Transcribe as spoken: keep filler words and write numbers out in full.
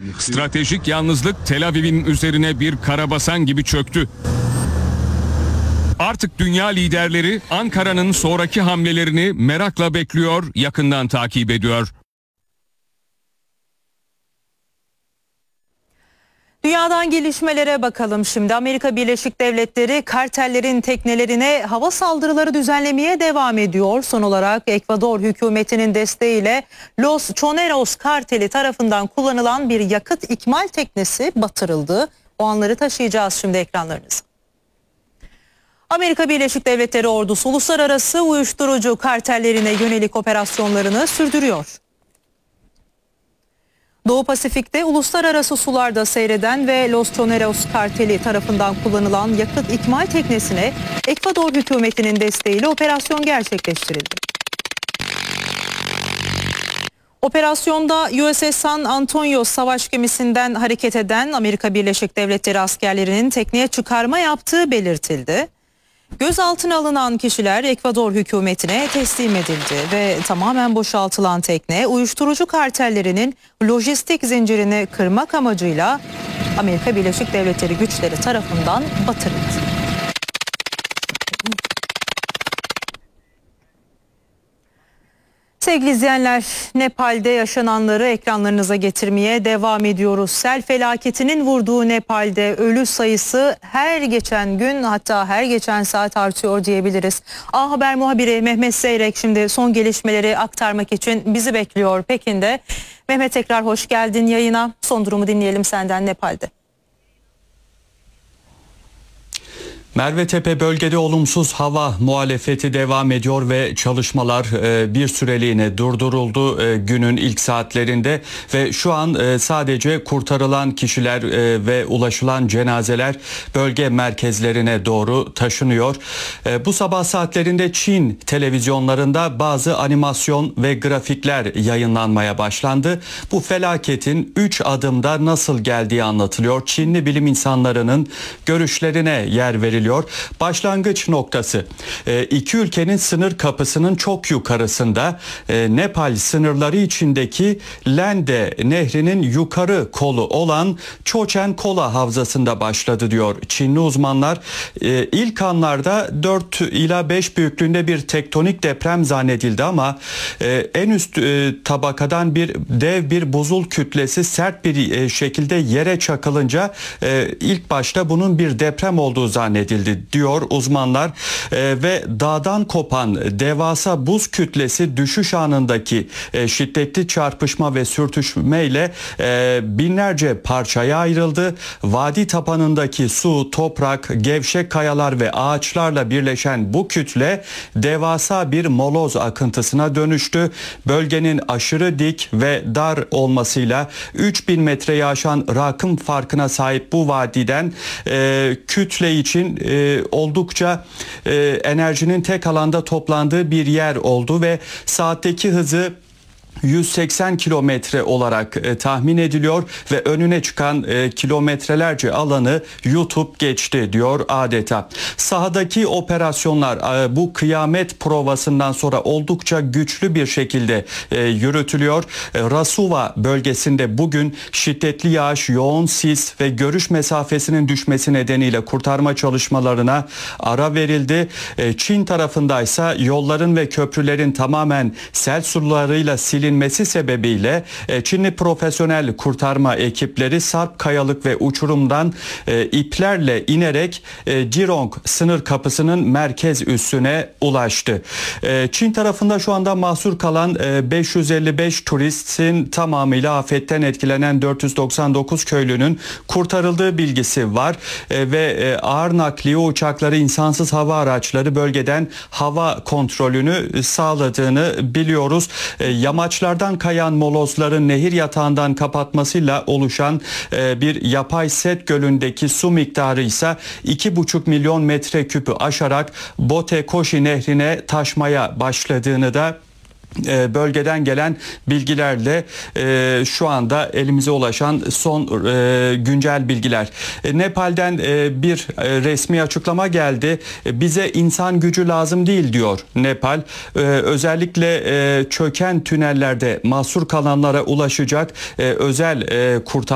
Stratejik yalnızlık Tel Aviv'in üzerine bir karabasan gibi çöktü. Artık dünya liderleri Ankara'nın sonraki hamlelerini merakla bekliyor, yakından takip ediyor. Dünyadan gelişmelere bakalım şimdi. Amerika Birleşik Devletleri kartellerin teknelerine hava saldırıları düzenlemeye devam ediyor. Son olarak Ekvador hükümetinin desteğiyle Los Choneros karteli tarafından kullanılan bir yakıt ikmal teknesi batırıldı. O anları taşıyacağız şimdi ekranlarınıza. Amerika Birleşik Devletleri ordusu uluslararası uyuşturucu kartellerine yönelik operasyonlarını sürdürüyor. Doğu Pasifik'te uluslararası sularda seyreden ve Los Choneros karteli tarafından kullanılan yakıt ikmal teknesine Ekvador hükümetinin desteğiyle operasyon gerçekleştirildi. Operasyonda U S S San Antonio savaş gemisinden hareket eden Amerika Birleşik Devletleri askerlerinin tekneye çıkarma yaptığı belirtildi. Gözaltına alınan kişiler Ekvador hükümetine teslim edildi ve tamamen boşaltılan tekne uyuşturucu kartellerinin lojistik zincirini kırmak amacıyla Amerika Birleşik Devletleri güçleri tarafından batırıldı. Sevgili izleyenler, Nepal'de yaşananları ekranlarınıza getirmeye devam ediyoruz. Sel felaketinin vurduğu Nepal'de ölü sayısı her geçen gün, hatta her geçen saat artıyor diyebiliriz. A Haber muhabiri Mehmet Seyrek şimdi son gelişmeleri aktarmak için bizi bekliyor Pekin'de. Mehmet, tekrar hoş geldin yayına. Son durumu dinleyelim senden Nepal'de. Mervetepe bölgede olumsuz hava muhalefeti devam ediyor ve çalışmalar bir süreliğine durduruldu günün ilk saatlerinde ve şu an sadece kurtarılan kişiler ve ulaşılan cenazeler bölge merkezlerine doğru taşınıyor. Bu sabah saatlerinde Çin televizyonlarında bazı animasyon ve grafikler yayınlanmaya başlandı. Bu felaketin üç adımda nasıl geldiği anlatılıyor. Çinli bilim insanlarının görüşlerine yer veriliyor. Başlangıç noktası iki ülkenin sınır kapısının çok yukarısında Nepal sınırları içindeki Lende Nehri'nin yukarı kolu olan Chochen Kola havzasında başladı diyor Çinli uzmanlar. İlk anlarda dört ila beş büyüklüğünde bir tektonik deprem zannedildi ama en üst tabakadan bir dev bir buzul kütlesi sert bir şekilde yere çakılınca ilk başta bunun bir deprem olduğu zannedildi diyor uzmanlar e, ve dağdan kopan devasa buz kütlesi düşüş anındaki e, şiddetli çarpışma ve sürtüşmeyle e, binlerce parçaya ayrıldı. Vadi tabanındaki su, toprak, gevşek kayalar ve ağaçlarla birleşen bu kütle devasa bir moloz akıntısına dönüştü. Bölgenin aşırı dik ve dar olmasıyla üç bin metreyi aşan rakım farkına sahip bu vadiden e, kütle için e, oldukça e, enerjinin tek alanda toplandığı bir yer oldu ve saatteki hızı yüz seksen kilometre olarak e, tahmin ediliyor ve önüne çıkan e, kilometrelerce alanı yutup geçti diyor adeta. Sahadaki operasyonlar e, bu kıyamet provasından sonra oldukça güçlü bir şekilde e, yürütülüyor. E, Rasuva bölgesinde bugün şiddetli yağış, yoğun sis ve görüş mesafesinin düşmesi nedeniyle kurtarma çalışmalarına ara verildi. E, Çin tarafındaysa yolların ve köprülerin tamamen sel sularıyla silinmesi inmesi sebebiyle Çinli profesyonel kurtarma ekipleri Sarp Kayalık ve uçurumdan e, iplerle inerek e, Jirong sınır kapısının merkez üssüne ulaştı. E, Çin tarafında şu anda mahsur kalan e, beş yüz elli beş turistin tamamıyla afetten etkilenen dört yüz doksan dokuz köylünün kurtarıldığı bilgisi var e, ve e, ağır nakliye uçakları, insansız hava araçları bölgeden hava kontrolünü sağladığını biliyoruz. E, yamaç Yamaçlardan kayan molozların nehir yatağından kapatmasıyla oluşan e, bir yapay set gölündeki su miktarı ise iki buçuk milyon metreküpü aşarak Botekoshi nehrine taşmaya başladığını da bölgeden gelen bilgilerle e, şu anda elimize ulaşan son e, güncel bilgiler. E, Nepal'den e, bir e, resmi açıklama geldi. E, bize insan gücü lazım değil diyor Nepal. E, özellikle e, çöken tünellerde mahsur kalanlara ulaşacak e, özel e, kurtarma